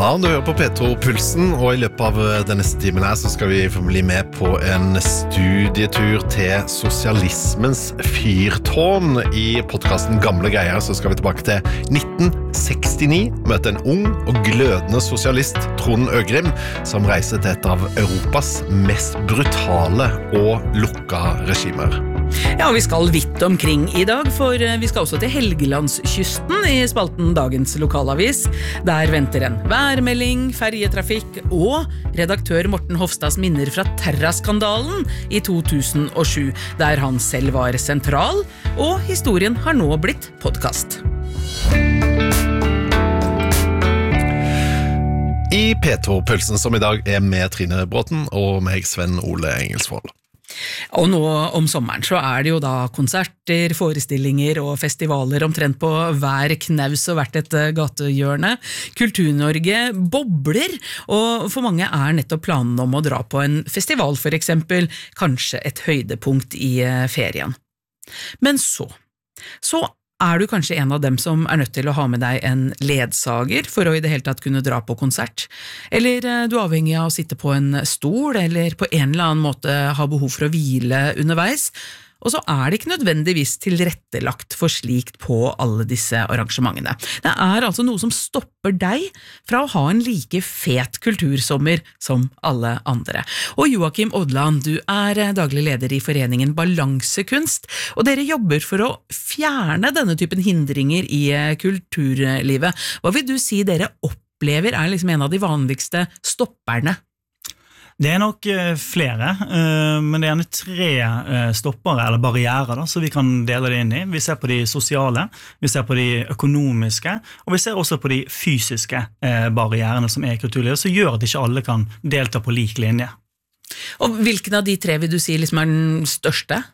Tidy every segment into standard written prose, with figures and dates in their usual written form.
Ja, du hører på P2-pulsen, og i løpet av denne timen her så skal vi få bli med på en studietur til sosialismens fyrtårn. I podcasten Gamle Greier så skal vi tilbake til 1969, møte en ung og glødende sosialist, Trond Øgrim, som reiser til et av Europas mest brutale og lukka regimer. Ja, vi skal vidt omkring i dag, for vi skal også til Helgelandskysten i spalten Dagens Lokalavis. Der venter en værmelding, ferjetrafikk og redaktør Morten Hofstads minner fra Terra-skandalen i 2007, der han selv var sentral, og historien har nå blitt podcast. I P2-pulsen som i dag med Trine Bråten og meg, Sven Ole Engelsvold. Og nå om sommeren så det jo da konserter, forestillinger og festivaler omtrent på hver knaus og hvert et gatehjørne. Kultur-Norge bobler, og for mange nettopp planen om å dra på en festival for eksempel, kanskje et høydepunkt i ferien. Men så du kanskje en av dem som nødt til å ha med deg en ledsager for å i det hele tatt kunne dra på konsert, eller du avhengig av å sitte på en stol, eller på en eller annen måte ha behov for å hvile underveis, og så det ikke nødvendigvis tilrettelagt for slikt på alle disse arrangementene. Det altså noe som stopper deg fra å ha en like fet kultursommer som alle andre. Og Joakim Odland, du daglig leder i foreningen Balansekunst, og dere jobber for å fjerne denne typen hindringer i kulturlivet. Hva vil du si dere opplever liksom en av de vanligste stopperne? Det nok flere, men det gjerne 3 stoppere eller barrierer da, så vi kan dele det inn i. Vi ser på de sosiale, vi ser på de økonomiske, og vi ser også på de fysiske barrierene som i kulturlivet, så gjør at ikke alle kan delta på lik linje. Og hvilken av de 3 vil du si liksom den største?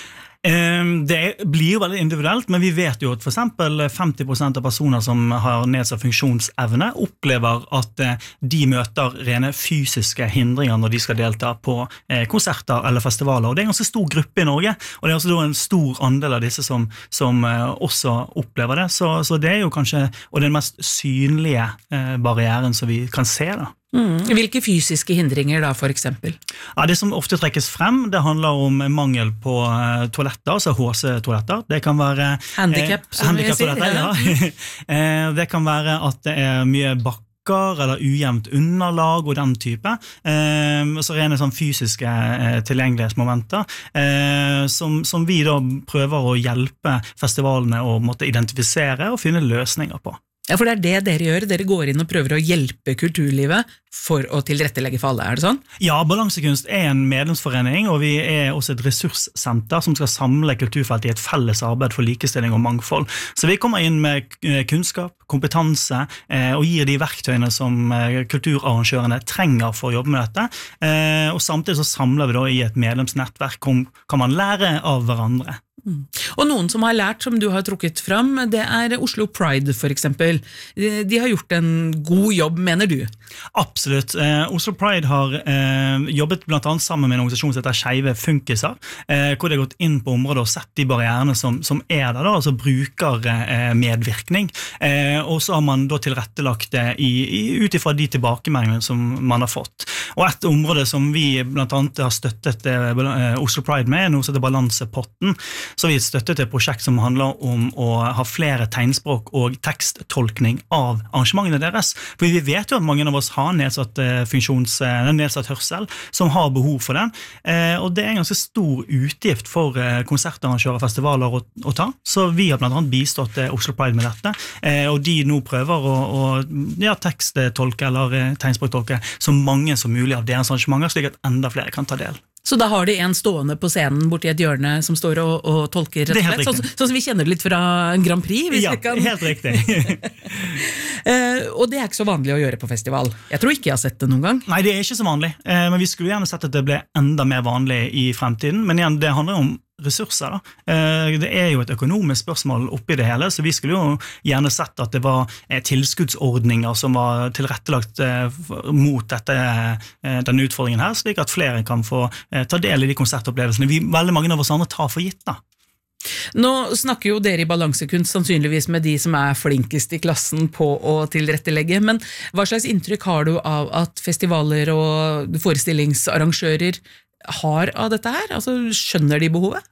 Det blir jo veldig individuelt, men vi vet jo at for eksempel 50% av personer som har nedsatt funksjonsevne opplever at de møter rene fysiske hindringer når de skal delta på konserter eller festivaler, og det en ganske stor gruppe i Norge, og det også en stor andel av disse som også opplever det, så det jo kanskje og den mest synlige barrieren som vi kan se da. Hvilke fysiske hindringer da, for eksempel? Ja, det som ofte trekkes frem, det handler om mangel på toaletter, altså HC-toaletter. Det kan være handicap, som vi sier. Ja. Det kan være at det mye bakker eller ujevnt underlag og den type. Så rene sånn fysiske tilgjengelighetsmomenter som vi da prøver å hjelpe festivalene å måtte identifisere og finne løsninger på. Ja, for det dere gjør. Dere går inn og prøver å hjelpe kulturlivet for å tilrettelegge for alle, det sånn? Ja, Balansekunst en medlemsforening, og vi også et ressurssenter som skal samle kulturfeltet i et felles arbeid for likestilling og mangfold. Så vi kommer inn med kunnskap, kompetanse, og gir de verktøyene som kulturarrangørene trenger for å jobbe med dette. Og samtidig så samler vi da i et medlemsnettverk om kan man lære av hverandre. Og noen som har lært, som du har trukket fram, det Oslo Pride for eksempel. De har gjort en god jobb, mener du? Absolutt. Oslo Pride har jobbet blant annet sammen med en organisasjon som heter Skeive Funkiser, hvor de har gått inn på området og sett de barrierene som der da, altså brukermedvirkning, og så har man da tilrettelagt det ut ifra de tilbakemeldingene som man har fått. Og et område som vi blant annet har støttet Oslo Pride med, noe som heter Balansepotten, så vi støttet et prosjekt som handler om å ha flere tegnspråk og teksttolkning av arrangementene deres. For vi vet jo at mange av oss har nedsatt hørsel, som har behov for den. Og det en ganske stor utgift for konsertarrangører og festivaler å ta. Så vi har blant annet bistått Oslo Pride med dette. Og de nå prøver å teksttolke eller tegnspråktolke så mange som mulig av deres arrangementer, slik at enda flere kan ta del. Så da har de en stående på scenen borti et hjørne som står og tolker rett og slett, sånn som vi kjenner litt fra Grand Prix. Ja, helt riktig. Og det ikke så vanlig å gjøre på festival. Jeg tror ikke jeg har sett det noen gang. Nei, det ikke så vanlig, men vi skulle gjerne sett at det ble enda mer vanlig i fremtiden, men igjen, det handler om ressurser da. Det jo et økonomisk spørsmål oppi det hele, så vi skulle jo gjerne sett at det var tilskuddsordninger som var tilrettelagt mot denne utfordringen her, slik at flere kan få ta del i de konsertopplevelsene veldig mange av oss andre tar for gitt da. Nå snakker jo dere i Balansekunst sannsynligvis med de som flinkest i klassen på å tilrettelegge, men hva slags inntrykk har du av at festivaler og forestillingsarrangører har av dette her? Altså, skjønner de behovet?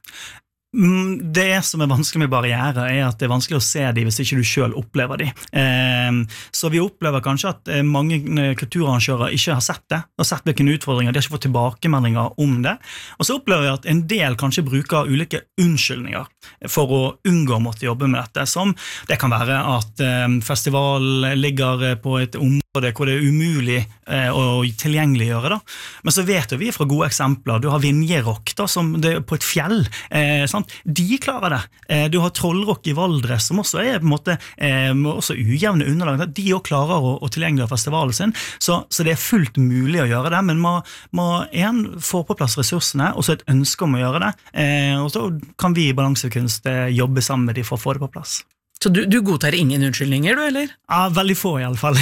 Det som vanskelig med barrierer at det vanskelig å se dem hvis ikke du selv opplever dem. Så vi opplever kanskje at mange kulturarrangører ikke har sett det, og sett hvilke utfordringer, de har ikke fått tilbakemeldinger om det. Og så opplever vi at en del kanskje bruker ulike unnskyldninger for å unngå å måtte jobbe med dette, som det kan være at festival ligger på et område hvor det umulig å tilgjengeliggjøre. Men så vet vi fra gode eksempler, du har Vinjerock som det på et fjell, sant? De klarer det. Du har Trollrock i Valdres, som også på en måte også ujevne underlag. De også klarer å tilgjengeliggjøre festivalen sin, så det fullt mulig å gjøre det, men må få på plass ressursene, og så et ønske om å gjøre det, og så kan vi i Balansekunst jobbe sammen med de for å få det på plass. Så du godtar ingen unnskyldninger, du, eller? Ja, veldig få i alle fall.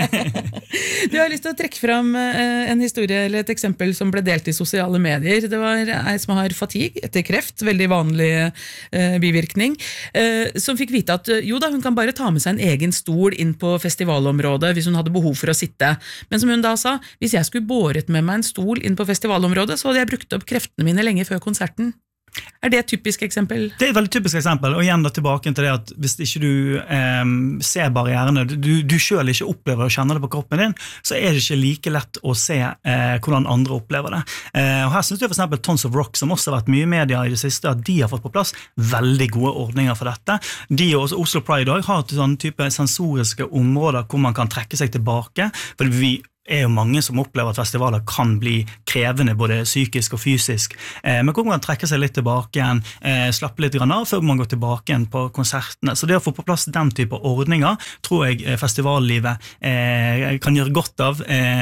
Du har lyst til å trekke fram en historie eller et eksempel som ble delt i sosiale medier. Det var en som har fatigue etter kreft, veldig vanlig bivirkning, som fikk vite at jo da, hun kan bare ta med seg en egen stol inn på festivalområdet hvis hun hadde behov for å sitte. Men som hun da sa, hvis jeg skulle båret med meg en stol inn på festivalområdet, så hadde jeg brukt opp kreftene mine lenge før konserten. Det et typisk eksempel? Det et veldig typisk eksempel, og igjen da tilbake til det at hvis ikke du ser barrierene, du selv ikke opplever og kjenner det på kroppen din, så det ikke like lett å se hvordan andre opplever det. Og her synes jeg for eksempel Tons of Rock, som også har vært mye i media i det siste, at de har fått på plass veldig gode ordninger for dette. De og også Oslo Pride har et sånn type sensoriske områder hvor man kan trekke seg tilbake, for vi jo mange som opplever at festivaler kan bli krevende, både psykisk og fysisk, men hvor man kan trekke seg litt tilbake igjen, slappe litt av før man går tilbake igjen på konsertene. Så det å få på plass den type ordninger, tror jeg festivallivet kan gjøre godt av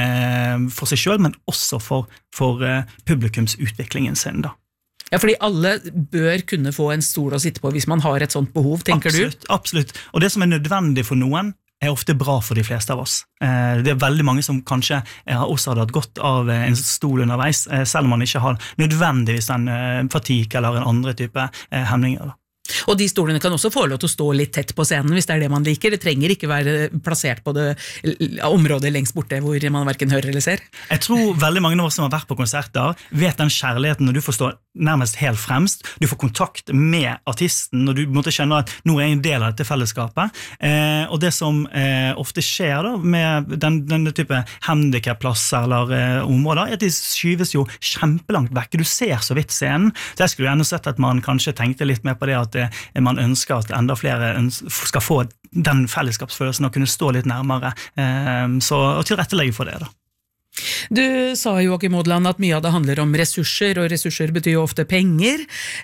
for seg selv, men også for publikumsutviklingen sin da. Ja, fordi alle bør kunne få en stol å sitte på hvis man har et sånt behov, tenker absolutt, du? Absolutt, og det som nødvendig for noen, ofte bra for de fleste av oss. Det veldig mange som kanskje også hadde hatt godt av en stol underveis, selv om man ikke har nødvendigvis en fatigue eller en andre type hemninger. Og de stolene kan også få lov til å stå litt tett på scenen hvis det det man liker. Det trenger ikke være plassert på det området lengst borte hvor man hverken hører eller ser. Jeg tror veldig mange av oss som har vært på konserter vet den kjærligheten når du får stå nærmest helt fremst, du får kontakt med artisten og du måtte kjenne at nå en del av dette fellesskapet. Og det som ofte skjer da med denne type handicap-plasser eller områder, at de skyves jo kjempelangt vekk. Du ser så vidt scenen. Så jeg skulle gjerne sett at man kanskje tenkte litt mer på det at man ønsker at enda flere skal få den fellesskapsfølelsen og kunne stå litt nærmere, så å tilrettelegge for det da. Du sa jo, Joakim Odland, at mye av det handler om ressurser, og ressurser betyr jo ofte penger.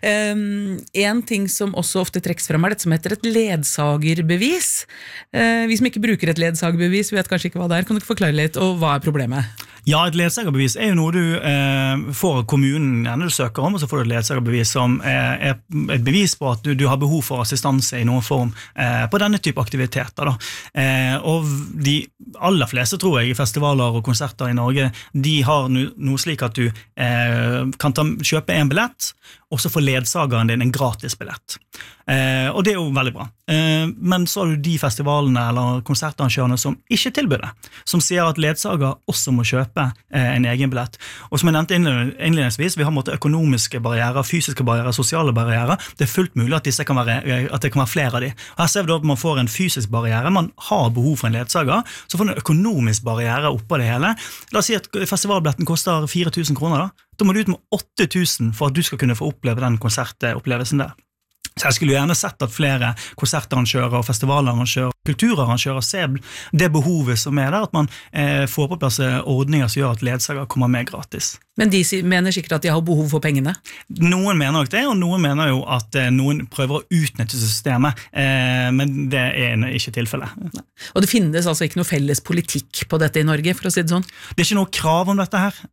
En ting som også ofte trekkes frem dette som heter et ledsagerbevis. Vi som ikke bruker et ledsagerbevis vet kanskje ikke hva det kan du ikke forklare litt, og hva problemet? Ja, et ledsagerbevis jo noe du får av kommunen når du søker om, og så får du et ledsagerbevis som et bevis på at du har behov for assistanse i noen form på denne type aktiviteter da. Og de aller fleste, tror jeg, i festivaler og konserter i Norge, de har noe slik at du kan kjøpe en billett, og så får ledsageren din en gratis billett. Og det jo veldig bra. Men så har du de festivalene eller konsertarrangørene som ikke tilbyr det, som sier at ledsager også må kjøpe en egen billett. Og som jeg nevnte innledningsvis, vi har måttet økonomiske barrierer, fysiske barrierer, sosiale barrierer. Det fullt mulig at det kan være flere av de. Og her ser vi da at man får en fysisk barriere, man har behov for en ledsager, så får man en økonomisk barriere oppå det hele. La oss si at festivalbilletten koster 4 000 kroner da. Da må du ut med 8 000 for at du skal kunne få oppleve den konsertopplevelsen der. Så jeg skulle gjerne sett at flere konsertarrangører og festivalarrangører og kulturarrangører ser det behovet som der, at man får på plass ordninger som gjør at ledsager kommer med gratis. Men de mener sikkert at de har behov for pengene? Noen mener nok det, og noen mener jo at noen prøver å utnytte systemet, men det ikke tilfellet. Og det finnes altså ikke noe felles politikk på dette i Norge, for å si det sånn? Det ikke noe krav om dette her,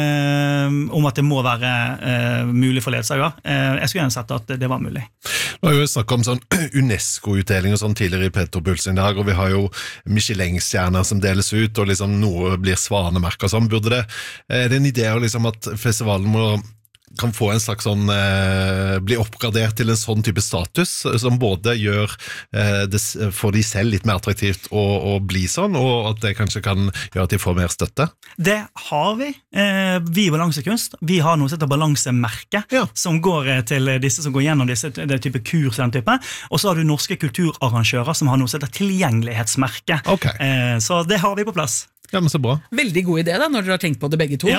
om at det må være mulig for ledsager. Jeg skulle gjerne sett at det var mulig. Nå har vi snakket om sånn UNESCO-utdeling og sånn tidligere i Petropuls i dag, og vi har jo Michelin-stjerner som deles ut, og liksom noe blir svanemerker og sånn. Burde det en idé å liksom at festivalen må kan få en slags sånn, bli oppgradert til en sånn type status, som både gjør det for de selv litt mer attraktivt å bli sånn, og at det kanskje kan gjøre at de får mer støtte? Det har vi. Vi i Balansekunst, vi har noe som heter balansemerke, som går til disse som går gjennom disse type kurs, den type. Og så har du norske kulturarrangører som har noe som heter tilgjengelighetsmerke. Okay. Så det har vi på plass. Ja, men så bra. Veldig god idé da, når dere har tenkt på det begge to. Ja.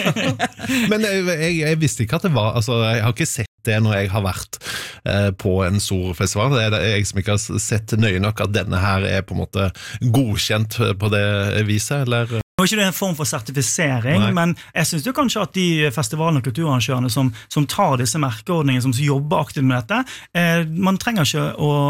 Men jeg visste ikke at det var, altså jeg har ikke sett det når jeg har vært på en stor festival. Det er jeg som ikke har sett nøye nok at denne her er på en måte godkjent på det viset, eller? Nå er ikke det en form for sertifisering, men jeg synes jo kanskje at de festivalene og kulturarrangørene som tar disse merkeordningene, som jobber aktivt med dette, man trenger ikke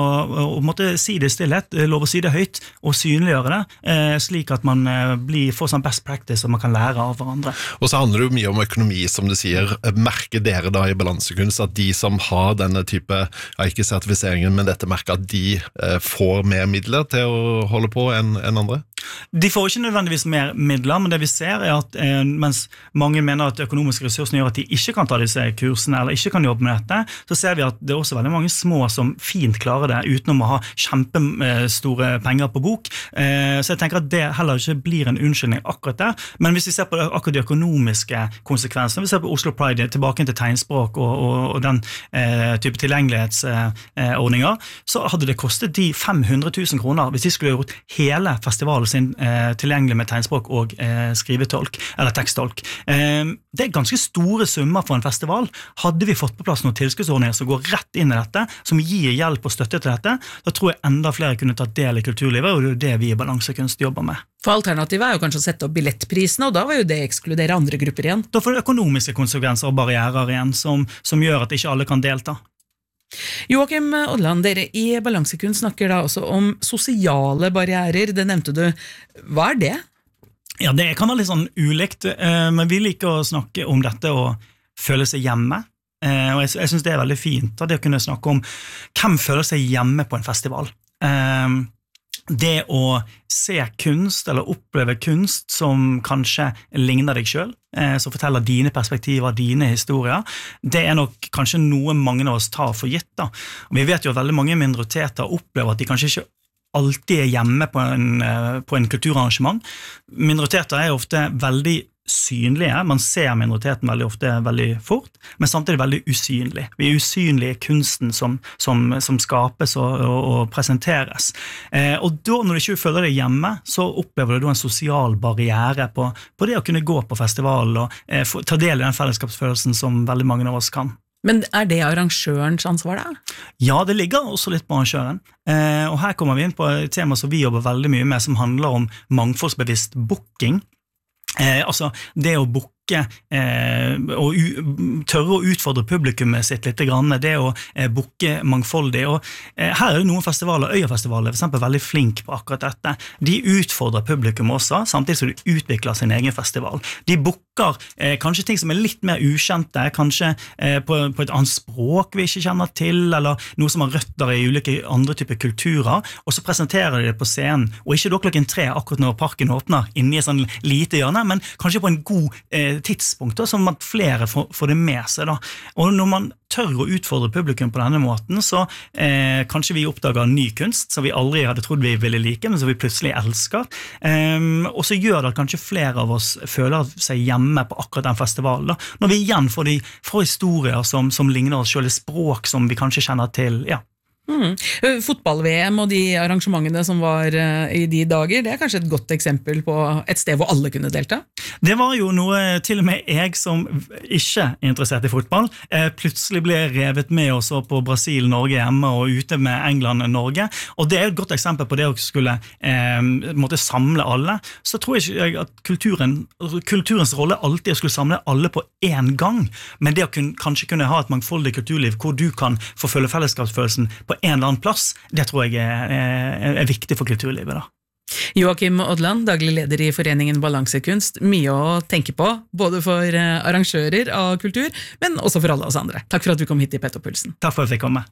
å måtte si det i stillhet, lov å si det høyt og synliggjøre det, slik at man får sånn best practice og man kan lære av hverandre. Og så handler det jo mye om økonomi, som du sier. Merker dere da i Balansekunst at de som har denne type, ikke sertifiseringen, men dette merker at de får mer midler til å holde på enn andre? De får ikke nødvendigvis mer midler, men det vi ser er at mens mange mener at økonomiske ressursene gjør at de ikke kan ta disse kursene eller ikke kan jobbe med dette, så ser vi at det er også veldig mange små som fint klarer det utenom å ha kjempestore penger på bok. Så jeg tenker at det heller ikke blir en unnskyldning akkurat der. Men hvis vi ser på akkurat de økonomiske konsekvensene, vi ser på Oslo Pride tilbake til tegnspråk og den type tilgjengelighetsordninger, så hadde det kostet de 500 000 kroner hvis de skulle gjort hele festivalen sin tilgjengelig med tegnspråk og skrivetolk, eller teksttolk. Det er ganske store summer for en festival. Hadde vi fått på plass noen tilskuddsordninger som går rett inn i dette, som gir hjelp og støtte til dette, da tror jeg enda flere kunne tatt del i kulturlivet, og det er det vi i Balansekunst jobber med. For alternativet er jo kanskje å sette opp billettprisene, og da var jo det ekskludere andre grupper igjen. Da får det økonomiske konsekvenser og barrierer igjen, som gjør at ikke alle kan delta. Joakim Odland, dere i Balansekunst snakker da også om sosiale barrierer, det nevnte du. Hva er det? Ja, det kan være litt sånn ulikt, men vi liker å snakke om dette og føle seg hjemme. Og jeg synes det er veldig fint da, det å kunne snakke om hvem føler seg hjemme på en festival. Det å se kunst eller oppleve kunst som kanskje ligner deg selv, som forteller dine perspektiver, dine historier, det er nok kanskje noe mange av oss tar for gitt da. Og vi vet jo at veldig mange minoriteter opplever at de kanskje ikke alltid er hjemme på en kulturarrangement. Minoriteter er ofte veldig synlige, man ser minoriteten veldig ofte veldig fort, men samtidig veldig usynlig. Vi er usynlige i kunsten som skapes og presenteres. Og da, når du ikke føler deg hjemme, så opplever du da en sosial barriere på det å kunne gå på festival og ta del i den fellesskapsfølelsen som veldig mange av oss kan. Men er det arrangørens ansvar da? Ja, det ligger også litt på arrangøren. Og her kommer vi inn på et tema som vi jobber veldig mye med, som handler om mangfoldsbevisst booking. Altså det å booke og tørre å utfordre publikummet sitt litt grann, det å booke mangfoldig, og her er det noen festivaler, Øyafestivalet for eksempel, veldig flink på akkurat dette. De utfordrer publikum også, samtidig som de utvikler sin egen festival. De booker kanskje ting som er litt mer ukjente, kanskje på et annet språk vi ikke kjenner til, eller noe som har røtter i ulike andre typer kulturer, og så presenterer de det på scenen, og ikke da 3:00 akkurat når parken åpner, inne i et sånn lite hjørne, men kanskje på en god tidspunkt, da, som at flere får det med seg. Da. Og når man tør å utfordre publikum på denne måten, så kanskje vi oppdager ny kunst, som vi aldri hadde trodd vi ville like, men som vi plutselig elsker. Og så gjør det at kanskje flere av oss føler seg hjemme på akkurat den festivalen. Da. Når vi igjen får historier som ligner oss selv, språk som vi kanskje kjenner til, ja. Fotball-VM og de arrangementene som var i de dager, det er kanskje et godt eksempel på et sted hvor alle kunne delta? Det var jo noe til og med jeg som ikke er interessert i fotball, plutselig ble revet med også på Brasil-Norge hjemme og ute med England-Norge, og det er et godt eksempel på det å skulle måtte samle alle. Så tror jeg ikke at kulturens rolle alltid er å skulle samle alle på en gang, men det å kanskje kunne ha et mangfoldig kulturliv hvor du kan forfølge fellesskapsfølelsen på en eller annen plass, det tror jeg er viktig for kulturlivet da. Joakim Odland, daglig leder i Foreningen Balansekunst, mye å tenke på, både for arrangører av kultur, men også for alle oss andre. Takk for at du kom hit i P2-pulsen. Takk for at jeg fikk komme.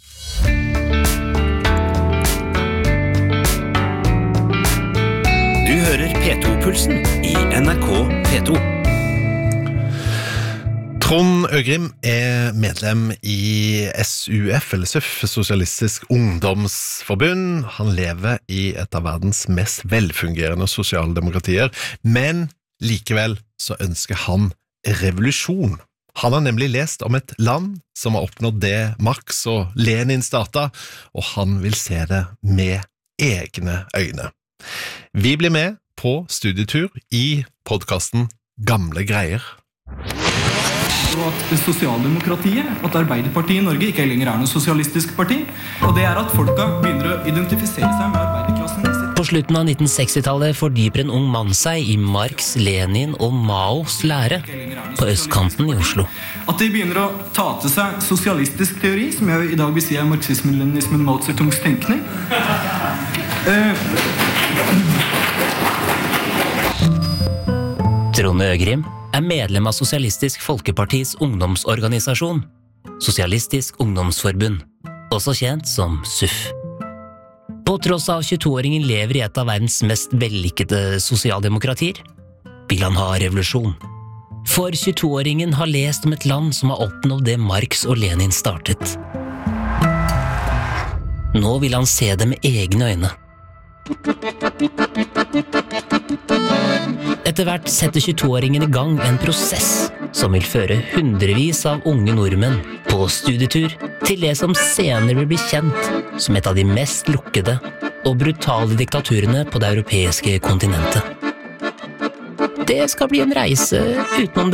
Du hører P2-pulsen i NRK P2. Trond Øgrim medlem i SUF, eller SUF, Sosialistisk Ungdomsforbund. Han lever i et av verdens mest velfungerende sosialdemokratier, men likevel så ønsker han revolusjon. Han har nemlig lest om et land som har oppnådd det Marx og Lenin startet, og han vil se det med egne øyne. Vi blir med på studietur i podcasten Gamle Greier. Og at sosialdemokratiet, at Arbeiderpartiet i Norge ikke lenger noe sosialistisk parti, og det at folka begynner å identifisere seg med arbeiderklassen. På slutten av 1960-tallet fordyper en ung mann seg i Marx, Lenin og Maos lære på østkanten i Oslo. At de begynner å ta til seg sosialistisk teori, som jeg i dag vil si marxismen, leninismen, Mao Zedongs tenkning. Trond Øgrim medlem av Sosialistisk Folkepartis ungdomsorganisasjon, Sosialistisk Ungdomsforbund, også kjent som SUF. På tross av 22-åringen lever i et av verdens mest vellykkede sosialdemokratier, vil han ha revolusjon. For 22-åringen har lest om et land som har oppnådd det Marx og Lenin startet. Nå vil han se det med egne øyne. Etter hvert setter 22-åringen i gang en prosess som vil føre hundrevis av unge nordmenn på studietur til det som senere vil bli kjent som et av de mest lukkede og brutale diktaturene på det europeiske kontinentet. Det skal bli en reise utenom